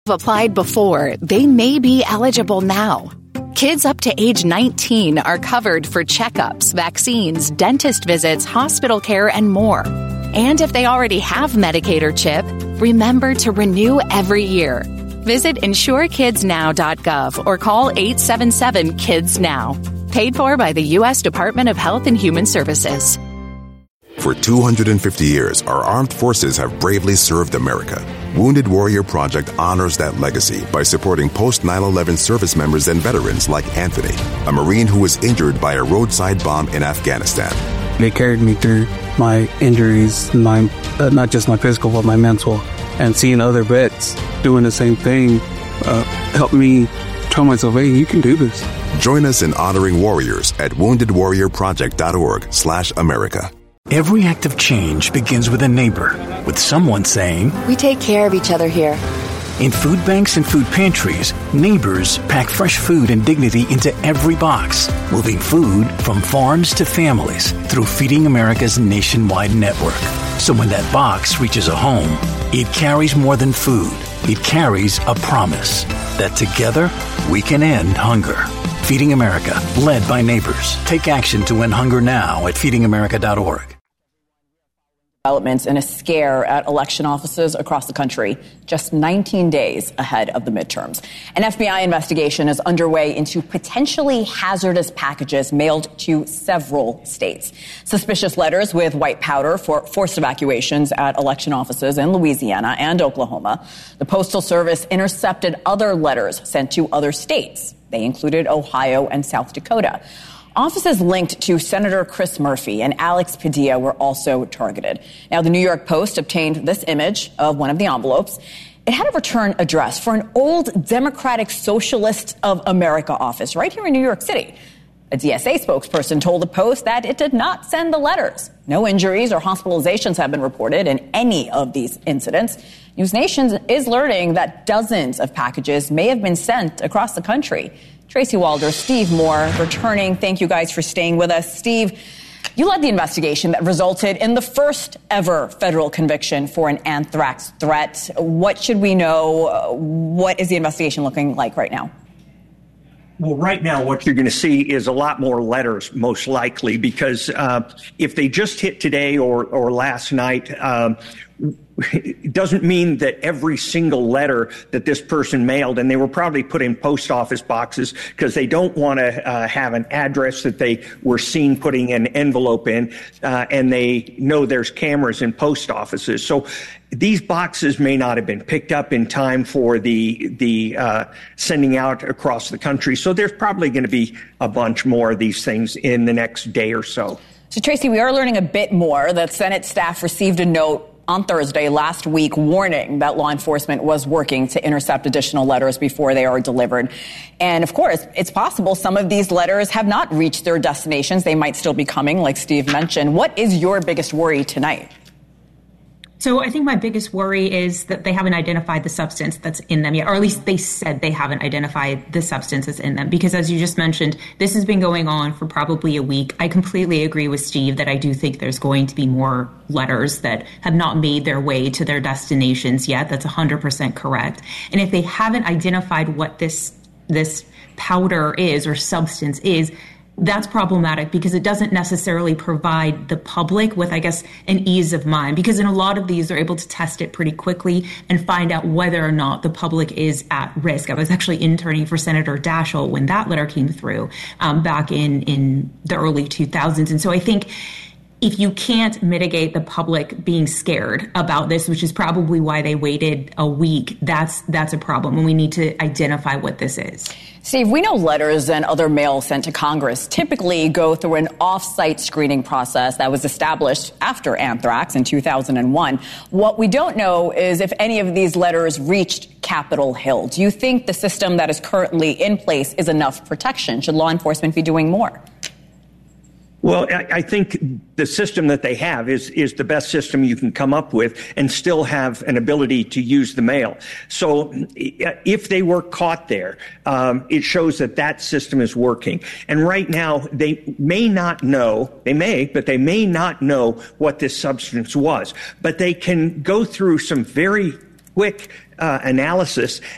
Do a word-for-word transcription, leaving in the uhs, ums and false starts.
applied before, they may be eligible now. Kids up to age nineteen are covered for checkups, vaccines, dentist visits, hospital care, and more. And if they already have Medicaid or CHIP, remember to renew every year. Visit insure kids now dot gov or call eight seven seven kids now. Paid for by the U S Department of Health and Human Services. For two hundred fifty years, our armed forces have bravely served America. Wounded Warrior Project honors that legacy by supporting post nine eleven service members and veterans like Anthony, a Marine who was injured by a roadside bomb in Afghanistan. They carried me through my injuries, my uh, not just my physical, but my mental. And seeing other vets doing the same thing uh, helped me tell myself, hey, you can do this. Join us in honoring warriors at wounded warrior project dot org slash America. Every act of change begins with a neighbor, with someone saying, we take care of each other here. In food banks and food pantries, neighbors pack fresh food and dignity into every box, moving food from farms to families through Feeding America's nationwide network. So when that box reaches a home, it carries more than food. It carries a promise that together we can end hunger. Feeding America, led by neighbors. Take action to end hunger now at feeding america dot org. Developments in a scare at election offices across the country, just nineteen days ahead of the midterms. An F B I investigation is underway into potentially hazardous packages mailed to several states. Suspicious letters with white powder for forced evacuations at election offices in Louisiana and Oklahoma. The Postal Service intercepted other letters sent to other states. They included Ohio and South Dakota. Offices linked to Senator Chris Murphy and Alex Padilla were also targeted. Now, the New York Post obtained this image of one of the envelopes. It had a return address for an old Democratic Socialist of America office right here in New York City. A D S A spokesperson told the Post that it did not send the letters. No injuries or hospitalizations have been reported in any of these incidents. News Nation is learning that dozens of packages may have been sent across the country. Tracy Walder, Steve Moore, returning. Thank you guys for staying with us. Steve, you led the investigation that resulted in the first ever federal conviction for an anthrax threat. What should we know? What is the investigation looking like right now? Well, right now, what you're going to see is a lot more letters, most likely, because uh, if they just hit today or, or last night, um, it doesn't mean that every single letter that this person mailed, and they were probably put in post office boxes because they don't want to uh, have an address that they were seen putting an envelope in, uh, and they know there's cameras in post offices. So these boxes may not have been picked up in time for the the uh, sending out across the country. So there's probably going to be a bunch more of these things in the next day or so. So, Tracy, we are learning a bit more that Senate staff received a note on Thursday last week warning that law enforcement was working to intercept additional letters before they are delivered. And of course, it's possible some of these letters have not reached their destinations. They might still be coming, like Steve mentioned. What is your biggest worry tonight? So I think my biggest worry is that they haven't identified the substance that's in them yet, or at least they said they haven't identified the substance that's in them. Because as you just mentioned, this has been going on for probably a week. I completely agree with Steve that I do think there's going to be more letters that have not made their way to their destinations yet. That's one hundred percent correct. And if they haven't identified what this this powder is or substance is, that's problematic because it doesn't necessarily provide the public with, I guess, an ease of mind. Because in a lot of these, they're able to test it pretty quickly and find out whether or not the public is at risk. I was actually interning for Senator Daschle when that letter came through um, back in, in the early two thousands. And so I think if you can't mitigate the public being scared about this, which is probably why they waited a week, that's that's a problem, and we need to identify what this is. Steve, we know letters and other mail sent to Congress typically go through an off-site screening process that was established after anthrax in two thousand one. What we don't know is if any of these letters reached Capitol Hill. Do you think the system that is currently in place is enough protection? Should law enforcement be doing more? Well, I, I think the system that they have is is the best system you can come up with and still have an ability to use the mail. So if they were caught there, um, it shows that that system is working. And right now, they may not know, they may, but they may not know what this substance was. But they can go through some very quick uh, analysis